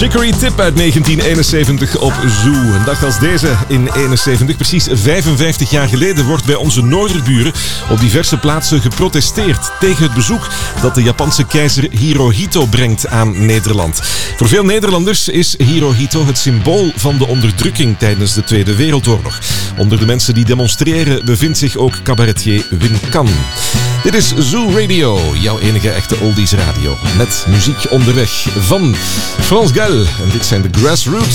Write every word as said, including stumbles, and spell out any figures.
Chicory Tip uit negentien eenenzeventig op Zoo. Een dag als deze in eenenzeventig, precies vijfenvijftig jaar geleden, wordt bij onze noorderburen op diverse plaatsen geprotesteerd tegen het bezoek dat de Japanse keizer Hirohito brengt aan Nederland. Voor veel Nederlanders is Hirohito het symbool van de onderdrukking tijdens de Tweede Wereldoorlog. Onder de mensen die demonstreren bevindt zich ook cabaretier Wim Kan. Dit is Zoo Radio, jouw enige echte oldies radio. Met muziek onderweg van France Gall. En dit zijn de Grassroots.